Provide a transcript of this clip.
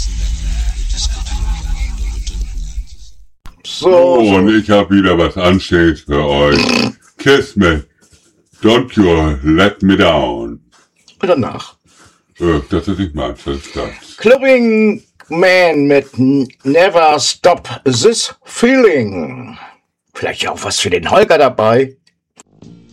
So, und ich habe wieder was Anständiges für euch. Kiss me, don't you let me down. Und danach? Das ist nicht meins, das ist das. Clubbing Man mit Never Stop This Feeling. Vielleicht auch was für den Holger dabei.